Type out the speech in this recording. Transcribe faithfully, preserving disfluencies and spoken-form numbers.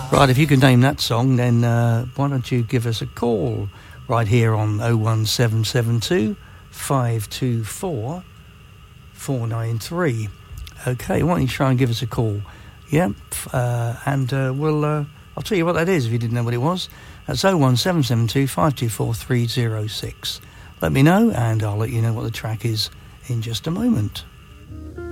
Right, if you can name that song, then uh, why don't you give us a call right here on oh one seven seven two, five two four, four nine three. Okay, why don't you try and give us a call? Yep, uh, and uh, we'll, uh, I'll tell you what that is if you didn't know what it was. That's oh one seven seven two, five two four, three oh six. Let me know, and I'll let you know what the track is in just a moment.